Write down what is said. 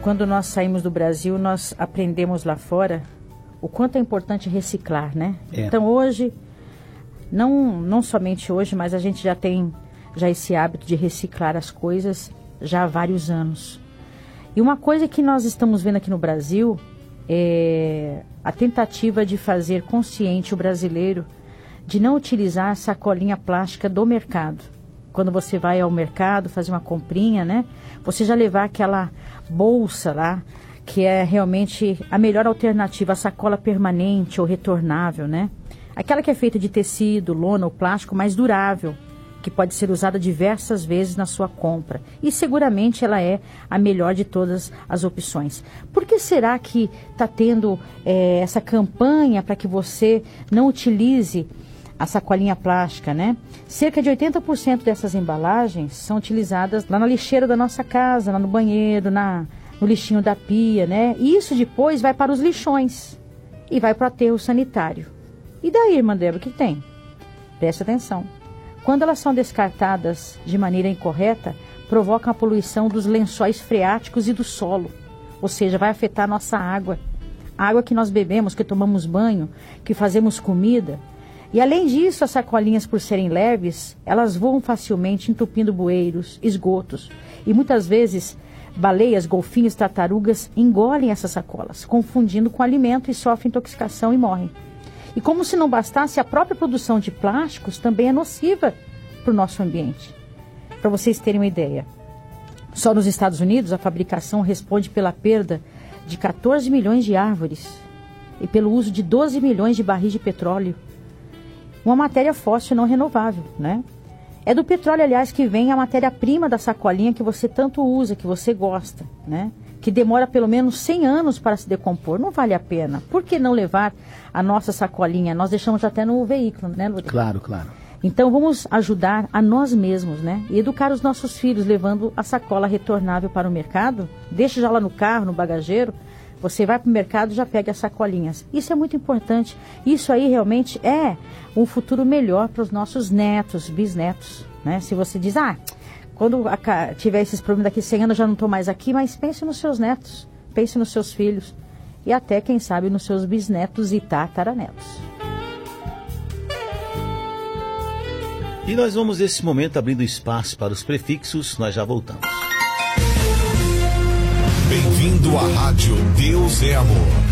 quando nós saímos do Brasil, nós aprendemos lá fora o quanto é importante reciclar, né? Então hoje, não somente hoje, mas a gente já tem esse hábito de reciclar as coisas já há vários anos. E uma coisa que nós estamos vendo aqui no Brasil é a tentativa de fazer consciente o brasileiro de não utilizar a sacolinha plástica do mercado. Quando você vai ao mercado fazer uma comprinha, né? Você já levar aquela bolsa lá, que é realmente a melhor alternativa, a sacola permanente ou retornável, né? Aquela que é feita de tecido, lona ou plástico, mais durável, que pode ser usada diversas vezes na sua compra. E seguramente ela é a melhor de todas as opções. Por que será que está tendo essa campanha para que você não utilize a sacolinha plástica, né? Cerca de 80% dessas embalagens são utilizadas lá na lixeira da nossa casa, lá no banheiro, no lixinho da pia, né? E isso depois vai para os lixões e vai para o aterro sanitário. E daí, irmã Débora, o que tem? Preste atenção. Quando elas são descartadas de maneira incorreta, provocam a poluição dos lençóis freáticos e do solo. Ou seja, vai afetar a nossa água. A água que nós bebemos, que tomamos banho, que fazemos comida. E além disso, as sacolinhas, por serem leves, elas voam facilmente entupindo bueiros, esgotos. E muitas vezes, baleias, golfinhos, tartarugas engolem essas sacolas, confundindo com alimento e sofrem intoxicação e morrem. E como se não bastasse, a própria produção de plásticos também é nociva para o nosso ambiente. Para vocês terem uma ideia, só nos Estados Unidos a fabricação responde pela perda de 14 milhões de árvores e pelo uso de 12 milhões de barris de petróleo. Uma matéria fóssil não renovável, né? É do petróleo, aliás, que vem a matéria-prima da sacolinha que você tanto usa, que você gosta, né? Que demora pelo menos 100 anos para se decompor. Não vale a pena. Por que não levar a nossa sacolinha? Nós deixamos até no veículo, né, Lourdes? Claro, claro. Então vamos ajudar a nós mesmos, né? E educar os nossos filhos levando a sacola retornável para o mercado. Deixa já lá no carro, no bagageiro. Você vai para o mercado e já pega as sacolinhas. Isso é muito importante. Isso aí realmente é um futuro melhor para os nossos netos, bisnetos, né? Se você diz, quando tiver esses problemas daqui 100 anos eu já não estou mais aqui, mas pense nos seus netos, pense nos seus filhos e até, quem sabe, nos seus bisnetos e tataranetos. E nós vamos nesse momento abrindo espaço para os prefixos, nós já voltamos. Bem-vindo à Rádio Deus é Amor.